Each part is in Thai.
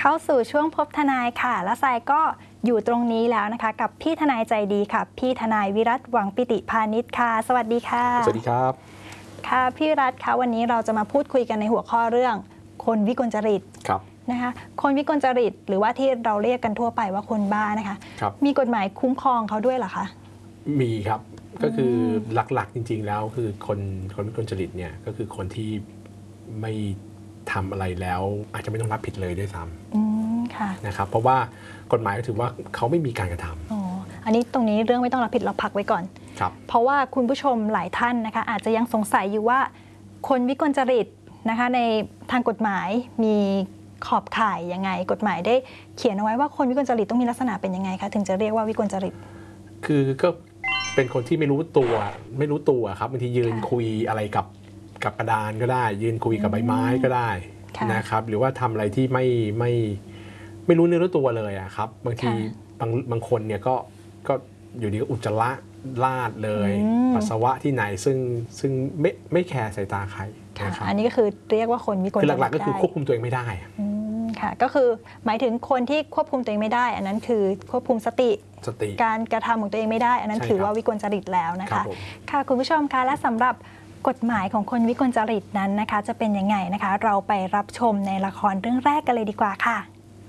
เข้าสู่ช่วงพบทนายค่ะและทรายก็อยู่ตรงนี้แล้วนะคะกับพี่ทนายใจดีค่ะพี่ทนายวิรัตหวังปิติพาณิชย์ค่ะสวัสดีค่ะสวัสดีครับค่ะพี่วิรัตคะวันนี้เราจะมาพูดคุยกันในหัวข้อเรื่องคนวิกลจริตนะคะคนวิกลจริตหรือว่าที่เราเรียกกันทั่วไปว่าคนบ้านะคะมีกฎหมายคุ้มครองเขาด้วยเหรอคะมีครับก็คือหลักๆจริงๆแล้วคือคนวิกลจริตเนี่ยก็คือคนที่ไม่ทำอะไรแล้วอาจจะไม่ต้องรับผิดเลยด้วยซ้ำนะครับเพราะว่ากฎหมายก็ถือว่าเขาไม่มีการกระทำอันนี้ตรงนี้เรื่องไม่ต้องรับผิดเราพักไว้ก่อนเพราะว่าคุณผู้ชมหลายท่านนะคะอาจจะยังสงสัยอยู่ว่าคนวิกลจริตนะคะในทางกฎหมายมีขอบข่ายยังไงกฎหมายได้เขียนเอาไว้ว่าคนวิกลจริตต้องมีลักษณะเป็นยังไงคะถึงจะเรียกว่าวิกลจริตคือก็เป็นคนที่ไม่รู้ตัวครับบางทียืนคุยอะไรกับกระดานก็ได้ยืนคุยกับใบไม้ก็ได้นะครับหรือว่าทำอะไรที่ไม่รู้เนื้อรู้ตัวเลยอะครับบางทีบางคนเนี่ยก็อยู่ดีก็อุจจาระลาดเลยปัสสาวะที่ไหนซึ่งไม่แคร์สายตาใครนะครับอันนี้ก็คือเรียกว่าคนวิกลจริตคือหลักๆก็คือควบคุมตัวเองไม่ได้ค่ะก็คือหมายถึงคนที่ควบคุมตัวเองไม่ได้อันนั้นคือควบคุมสติการกระทำของตัวเองไม่ได้อันนั้นถือว่าวิกลจริตแล้วนะคะค่ะคุณผู้ชมคะและสำหรับกฎหมายของคนวิกลจริตนั้นนะคะจะเป็นยังไงนะคะเราไปรับชมในละครเรื่องแรกกันเลยดีกว่าค่ะ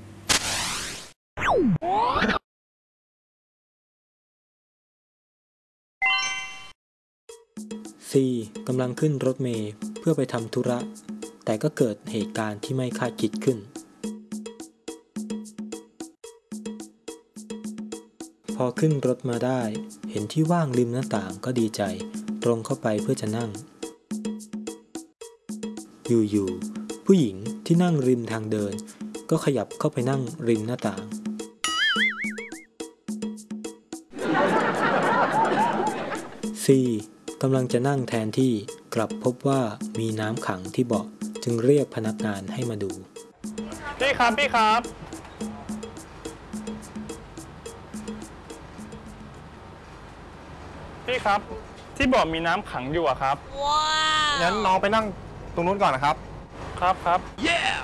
ซีกำลังขึ้นรถเมล์เพื่อไปทำธุระแต่ก็เกิดเหตุการณ์ที่ไม่คาดคิดขึ้นพอขึ้นรถมาได้เห็นที่ว่างริมหน้าต่างก็ดีใจตรงเข้าไปเพื่อจะนั่งอยู่ๆผู้หญิงที่นั่งริมทางเดินก็ขยับเข้าไปนั่งริมหน้าต่างซีกำลังจะนั่งแทนที่กลับพบว่ามีน้ำขังที่เบาะจึงเรียกพนักงานให้มาดูพี่ครับพี่ครับพี่ครับที่เบาะมีน้ำขังอยู่อะครับว้าวงั้นน้องไปนั่งตรงนู้นก่อนนะครับครับ yeah!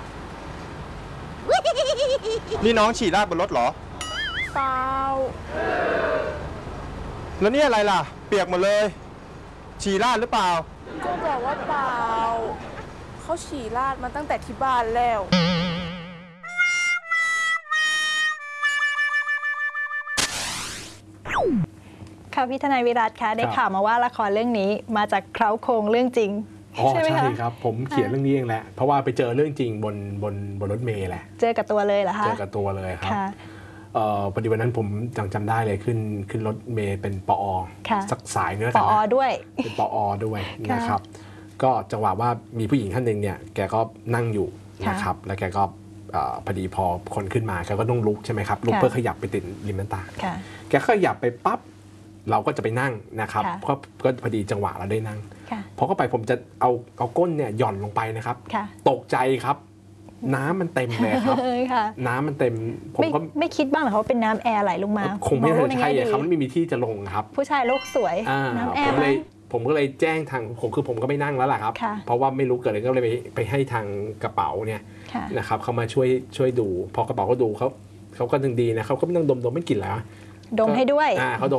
นี่น้องฉี่ราดบนรถเหรอเปล่าแล้วนี่อะไรล่ะเปียกหมดเลยฉี่ราดหรือเปล่าก็บอกว่าเปล่าเขาฉี่ราดมาตั้งแต่ที่บ้านแล้วค่ะพี่ทนายวิรัตคะได้ข่าวมาว่าละครเรื่องนี้มาจากเคล้าโครงเรื่องจริงใช่ไหมคะใช่ครับผมเขียนเรื่องนี้เองแหละเพราะว่าไปเจอเรื่องจริงบนรถเมล์แหละเจอกับตัวเลยเหรอคะเจอกับตัวเลยครับพอดีวันนั้นผมจำได้เลยขึ้นรถเมล์เป็นปอสักสายเนื้อกันปอด้วยเป็นปอด้วยนะครับก็จังหวะว่ามีผู้หญิงท่านหนึ่งเนี่ยแกก็นั่งอยู่นะครับแล้วแกก็พอดีพอคนขึ้นมาแกก็ต้องลุกใช่ไหมครับลุกเพื่อขยับไปติดริมหน้าต่างแกขยับไปปั๊บเราก็จะไปนั่งนะครับก็พอดีจังหวะเราได้นั่งพอเข้าไปผมจะเอาก้นเนี่ยหย่อนลงไปนะครับตกใจครับน้ำมันเต็มเลยครับน้ำมันเต็มผมก็ไม่คิดบ้างเหรอเขาเป็นน้ำแอร์ไหลลงมาคงไม่ใช่ครับมันไม่มีที่จะลงครับผู้ชายโลกสวยน้ำแอร์ผมก็เลยแจ้งทางผมก็ไม่นั่งแล้วแหละครับเพราะว่าไม่รู้เกิดอะไรก็เลยไปให้ทางกระเป๋าเนี่ยนะครับเขามาช่วยดูพอกระเป๋าเขาดูเขาก็ดึงดีนะเขาก็ไม่ต้องดมไม่กลิ่นแล้วดมให้ด้วยเขาดม